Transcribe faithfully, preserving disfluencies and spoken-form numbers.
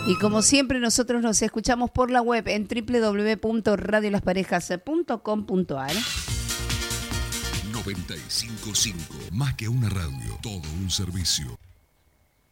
Y como siempre, nosotros nos escuchamos por la web en doble u doble u doble u punto radio las parejas punto com punto a r. noventa y cinco punto cinco, más que una radio, todo un servicio.